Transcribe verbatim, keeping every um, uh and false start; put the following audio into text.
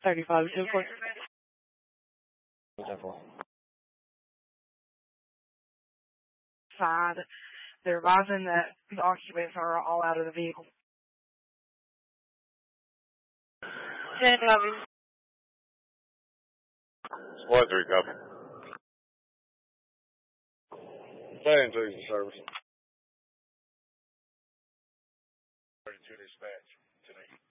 thirty-five, ten four. ten four. Side. They're advising that the occupants are all out of the vehicle. ten eleven. Squad three, copy. Stay into service.